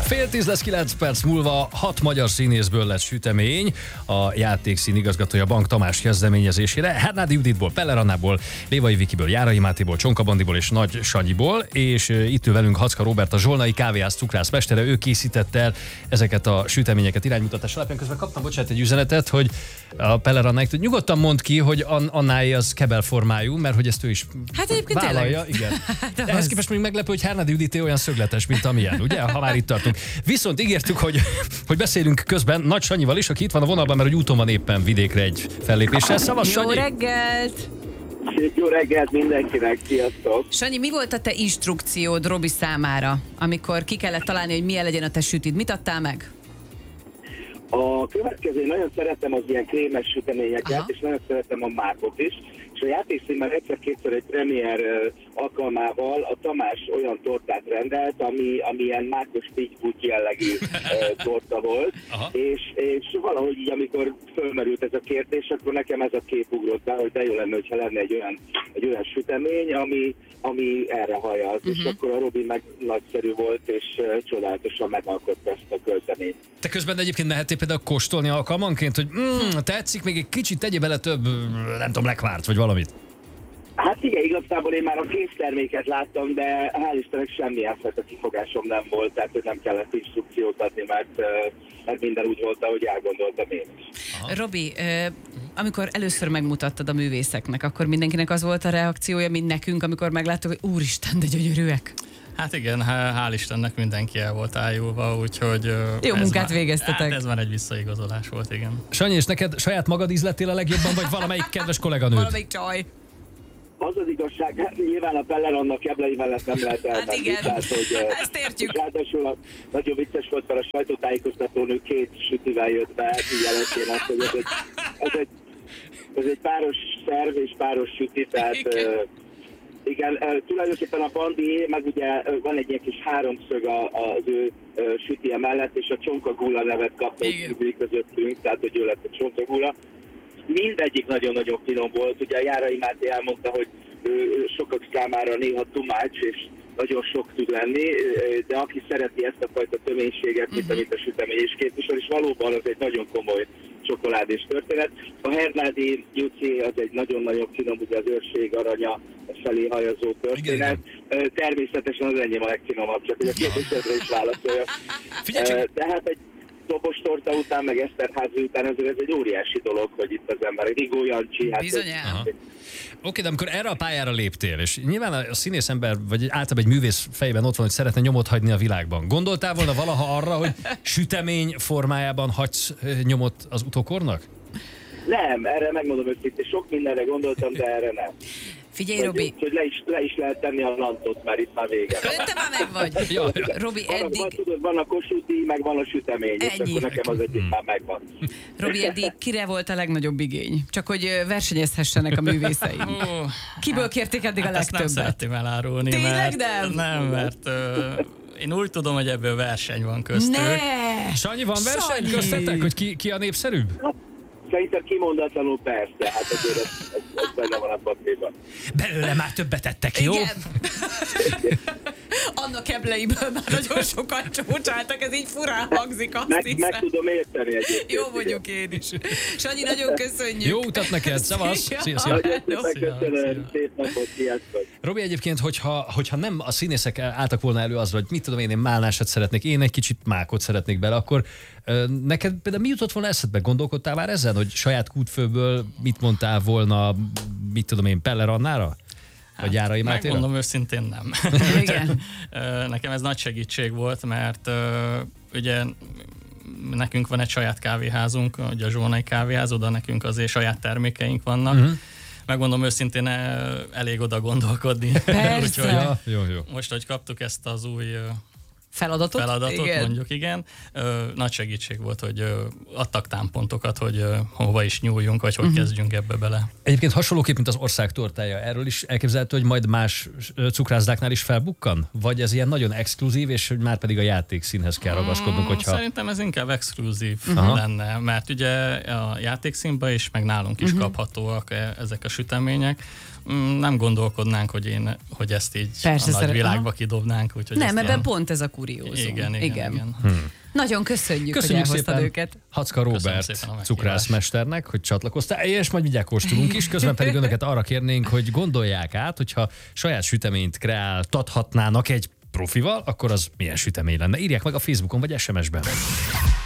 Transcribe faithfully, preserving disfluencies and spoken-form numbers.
Fél tíz lesz, kilenc perc múlva, hat magyar színészből lesz sütemény. A játékszín igazgatója Bank Tamás kezdeményezésére. Hernádi Juditból, Peller Annából, Lévai Vikiből, Járai Mátéból, Csonka Bandiból és Nagy Sanyiból. És itt ül velünk Hacka Róbert, a Zsolnai kávéház cukrász mestere. Ő készítette el ezeket a süteményeket iránymutatás alapján. Közben kaptam, bocsánat, egy üzenetet, hogy a Peller Annáig, hogy nyugodtan mondd ki, hogy Annáé az kebel formájú, mert hogy ezt ő is hát egyébként vállalja. Igen. De ehhez az... képest még meglepő, hogy Hernádi Judité olyan szögletes, mint amilyen, ugye? Ha már itt tartunk. Viszont ígértük, hogy, hogy beszélünk közben Nagy Sanyival is, aki itt van a vonalban, mert hogy úton van éppen vidékre egy fellépéssel. Szavas, Sanyi! Jó reggelt! Jó reggelt mindenkinek, sziasztok! Sanyi, mi volt a te instrukciód Robi számára, amikor ki kellett találni, hogy milyen legyen a te sütid? Mit adtál meg? A következő, nagyon szeretem az ilyen krémes süteményeket, aha, és nagyon szeretem a mákot is. És a játékszínben egyszer-kétszer egy premier alkalmával a Tamás olyan tortát rendelt, ami, ami ilyen mákos pitty-putty jellegű torta volt. És, és valahogy így, amikor fölmerült ez a kérdés, akkor nekem ez a kép ugrott be, hogy de jó lenne, hogyha lenne egy olyan, egy olyan sütemény, ami, ami erre hajaz. Uh-huh. És akkor a Robi meg nagyszerű volt, és uh, csodálatosan megalkotta ezt a költeményt. Te közben egyébként mehettél például kóstolni alkalmanként, hogy mm, tetszik, még egy kicsit tegye bele több, nem tudom, lekvárt, vagy valamit. Hát igen, igazából én már a készterméket láttam, de hál' Istennek semmilyen fajta kifogásom nem volt, tehát hogy nem kellett instrukciót adni, mert, mert minden úgy volt, ahogy elgondoltam én is. Aha. Robi, amikor először megmutattad a művészeknek, akkor mindenkinek az volt a reakciója, mint nekünk, amikor megláttuk, hogy úristen, de gyönyörűek. Hát igen, hál' Istennek mindenki el volt ájulva, úgyhogy... Jó munkát már, végeztetek. Hát ez már egy visszaigazolás volt, igen. Sanyi, és neked saját magad ízlettél a legjobban, vagy valamelyik kedves kolléganőd? Valamelyik csaj. Az az igazság, hát nyilván a Peller Anna keblei mellett nem lehet elmenni. Hát igen, tehát, hogy, ezt értjük. Ráadásul a, nagyon vicces volt, mert a sajtótájékoztatónő két sütivel jött be, így jelentén azt, hogy ez egy, ez egy, ez egy páros szerv és páros süti, tehát... Igen. Uh, Igen, uh, tulajdonképpen a Bandi, meg ugye uh, van egy ilyen kis háromszög az ő uh, sütie mellett, és a Csonka Gula nevet kapta közöttünk, tehát hogy ő lett a Csonka Gula. Mindegyik nagyon-nagyon finom volt. Ugye a Járai Máté elmondta, hogy ő, ő sokak számára néha tumács, és nagyon sok tud lenni, de aki szereti ezt a fajta töménységet, mint amit a sütemény is képvisel, és valóban az egy nagyon komoly csokoládés történet. A Hernádi Juci az egy nagyon-nagyon finom, ugye az őrség aranya felé hajazó történet. Igen. Természetesen az enyém a legfinomabb, csak hogy a kérdésedre is válaszolja. De hát egy dobos torta után, meg Eszterházi után ezért ez egy óriási dolog, hogy itt az ember, Rigó Jancsi. Hát bizonyán. Oké, okay, de amikor erre a pályára léptél, és nyilván a színész ember, vagy általában egy művész fejében ott van, hogy szeretne nyomot hagyni a világban. Gondoltál volna valaha arra, hogy sütemény formájában hagysz nyomot az utókornak? Nem, erre megmondom őszintén, sok mindenre gondoltam, de erre nem. Figyelj, Robi. Hogy le is, le is lehet tenni a lantot, mert itt már vége. Te már meg vagy. Ja, Robi, van, eddig... Van, tudod, van a kossuthi, meg van a sütemény, és akkor nekem az egyik már megvan. Robi, eddig kire volt a legnagyobb igény? Csak hogy versenyezhessenek a művészeim. Kiből kérték eddig hát a legtöbbet? Ezt nem szeretném elárulni. Tényleg mert, nem? Nem, mert uh, én úgy tudom, hogy ebből verseny van köztük. Ne! Sanyi, van verseny Sanyi! köztetek, hogy ki, ki a népszerűbb? Szerintem kimondatlanul persze, hát azért ez, ez, ez benne van a papírban. Belőle már többet tettek, jó? Igen. Anna kebleiből már nagyon sokat csócsáltak, ez így furán hangzik, azt meg, hiszem. meg tudom érteni egyébként. Jó mondjuk én is. Sanyi, nagyon köszönjük. Jó utat neked, szavasz! Szia, szia. Nagyon szépen köszönöm, szép napot, sziasztok! Robi, egyébként, hogyha, hogyha nem a színészek álltak volna elő azra, hogy mit tudom én, én málnásat szeretnék, én egy kicsit mákot szeretnék bele, akkor neked például mi jutott volna eszedbe? Gondolkodtál már ezen, hogy saját kútfőből mit mondtál volna, mit tudom én, Peller Annára? Vagy Járai Mátéra? Megmondom őszintén nem. Igen. Nekem ez nagy segítség volt, mert ugye nekünk van egy saját kávéházunk, ugye a Zsolnai kávéház, oda nekünk azért saját termékeink vannak. Uh-huh. Megmondom őszintén, elég oda gondolkodni. Persze. Úgyhogy ja, jó, jó. Most, hogy kaptuk ezt az új feladatot, feladatot igen. mondjuk, igen. Ö, nagy segítség volt, hogy ö, adtak támpontokat, hogy ö, hova is nyúljunk, vagy hogy uh-huh. kezdjünk ebbe bele. Egyébként hasonlóképp, mint az ország tortája, erről is elképzelhető, hogy majd más cukrászdáknál is felbukkan? Vagy ez ilyen nagyon exkluzív, és hogy már pedig a játékszínhez kell ragaszkodnunk, hogyha... Szerintem ez inkább exkluzív uh-huh. lenne, mert ugye a játékszínben is, meg nálunk is uh-huh. kaphatóak ezek a sütemények, Nem gondolkodnánk, hogy, én, hogy ezt így Persze, a nagy szeret- világba aha. kidobnánk. Úgyhogy Nem, ezt ebben ilyen... pont ez a kuriózum. Igen, igen, igen. igen. Hmm. Nagyon köszönjük, Köszönjük hogy elhoztad szépen őket. Hacka Köszönöm Róbert szépen a meghívást. cukrászmesternek, hogy csatlakoztál, és majd mindjárt kóstolunk is, közben pedig önöket arra kérnénk, hogy gondolják át, hogyha saját süteményt kreáltathatnának egy profival, akkor az milyen sütemény lenne. Írják meg a Facebookon vagy es em es-ben.